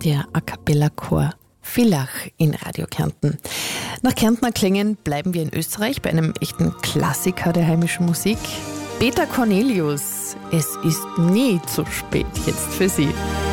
der A Cappella Chor Villach in Radio Kärnten. Nach Kärntner Klängen bleiben wir in Österreich bei einem echten Klassiker der heimischen Musik. Peter Cornelius, es ist nie zu spät jetzt für Sie.